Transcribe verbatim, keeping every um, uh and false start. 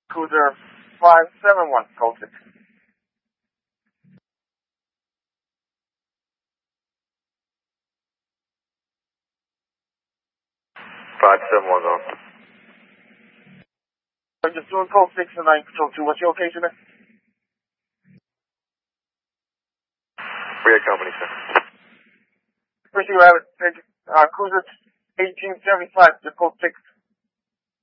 Cruiser five seven one, code six. five seven one on. I'm just doing code six and nine control two. What's your location there? We are company, sir. Appreciate you, Rabbit. Thank you. Uh, Cruiser eighteen seventy-five, just code six.